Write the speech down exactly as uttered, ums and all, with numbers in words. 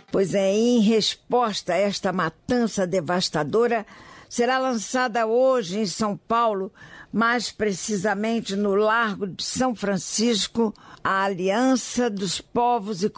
Pois é, em resposta a esta matança devastadora, será lançada hoje em São Paulo, mais precisamente no Largo de São Francisco, a Aliança dos Povos e